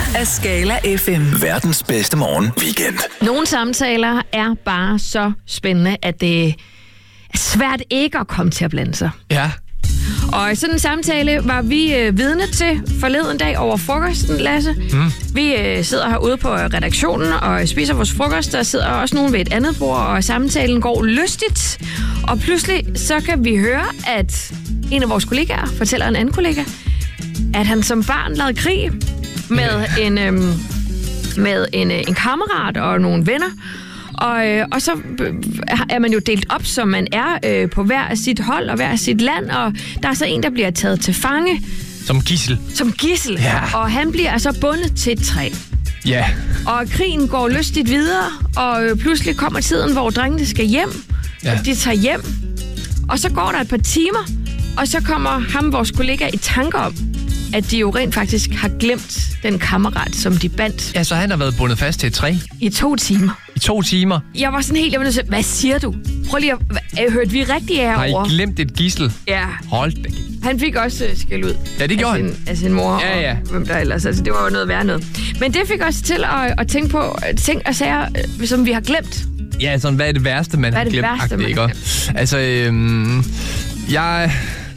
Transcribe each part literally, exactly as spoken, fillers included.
af Skala F M. Verdens bedste morgen weekend. Nogle samtaler er bare så spændende, at det er svært ikke at komme til at blande sig. Ja. Og sådan en samtale var vi øh, vidne til forleden dag over frokosten, Lasse. Mm. Vi øh, sidder herude på redaktionen og spiser vores frokost. Der sidder også nogen ved et andet bord, og samtalen går lystigt. Og pludselig så kan vi høre, at en af vores kollegaer fortæller en anden kollega, at han som barn lavede krig med en, øh, med en, øh, en kammerat og nogle venner. Og, øh, og så er man jo delt op, som man er øh, på hver sit hold og hver sit land, og der er så en, der bliver taget til fange. Som gidsel. Som gidsel, ja. Og han bliver altså bundet til et træ. Ja. Og krigen går lystigt videre, og øh, pludselig kommer tiden, hvor drengene skal hjem. Ja. Og de tager hjem, og så går der et par timer, og så kommer ham, vores kollega, i tanker om, at de jo rent faktisk har glemt den kammerat, som de bandt. Ja, så han har været bundet fast til et træ. I to timer. I to timer? Jeg var sådan helt, jeg var nødt til, hvad siger du? Prøv lige at, jeg hørte vi rigtig herovre. Har I glemt et gidsel? Ja. Hold da. Han fik også uh, skæld ud. Ja, det gjorde af sin, han. af sin mor ja, ja. og hvem der ellers. Altså, det var jo noget værd noget. Men det fik os til at, at tænke på ting og sager, som vi har glemt. Ja, sådan, hvad er det værste, man hvad har glemt? Værste, man ikke? har glemt? Altså, øhm, jeg,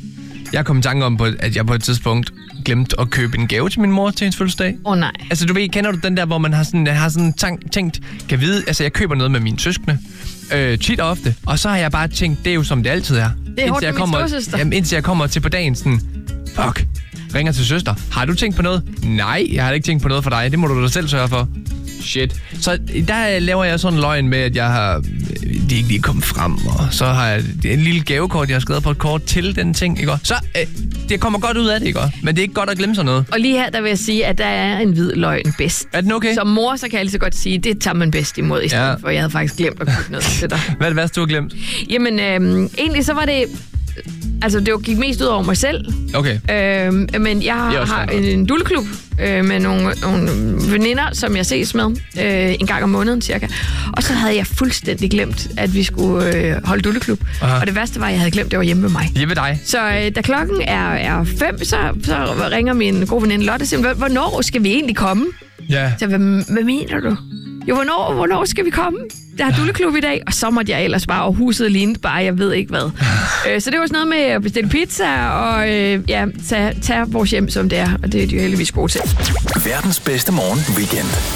jeg kom i tanke om, at jeg på et tidspunkt glemte at købe en gave til min mor til hendes fødselsdag. Åh oh, nej. Altså, du ved, kender du den der, hvor man har sådan, har sådan tank, tænkt, kan vide, altså jeg køber noget med mine søskende, øh, tit og ofte, og så har jeg bare tænkt, det er jo som det altid er. Det er hårdt med min storesøster. Jamen, indtil jeg kommer til på dagen sådan, fuck, ringer til søster. Har du tænkt på noget? Nej, jeg har ikke tænkt på noget for dig. Det må du da selv sørge for. Shit. Så der laver jeg sådan en løgn med, at jeg har... De er ikke lige kommet frem, og så har jeg en lille gavekort, jeg har skrevet på et kort til den ting, ikke? Så øh, det kommer godt ud af det, ikke? Men det er ikke godt at glemme sådan noget. Og lige her, der vil jeg sige, at der er en hvid løgn bedst. Er den okay? Som mor, så kan jeg altid godt sige, det tager man bedst imod, i stedet ja. for jeg havde faktisk glemt at købe noget til dig. Hvad er det værste, du har glemt? Jamen, øh, egentlig så var det... Altså, det gik mest ud over mig selv. Okay. Øhm, men jeg har, har en, en dulleklub øh, med nogle, nogle veninder, som jeg ses med øh, en gang om måneden cirka. Og så havde jeg fuldstændig glemt, at vi skulle øh, holde dulleklub. Aha. Og det værste var, at jeg havde glemt, det var hjemme ved mig. Hjemme ved dig? Så øh, da klokken er, er fem, så, så ringer min gode veninde Lotte og siger, hvornår skal vi egentlig komme? Ja. Så hvad, hvad mener du? Jo, hvornår, hvornår skal vi komme? Der er dulleklub i dag, og så måtte jeg ellers bare, og huset lignede bare, jeg ved ikke hvad. øh, så det var sådan noget med at bestille pizza, og øh, ja, tage, tage vores hjem, som det er, og det er de jo heldigvis gode til. Verdens bedste morgen weekend.